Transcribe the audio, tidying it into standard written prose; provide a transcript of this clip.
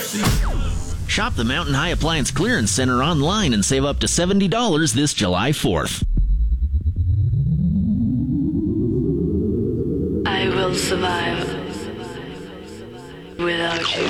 Shop the Mountain High Appliance Clearance Center online and save up to $70 this July 4th. I will survive without you.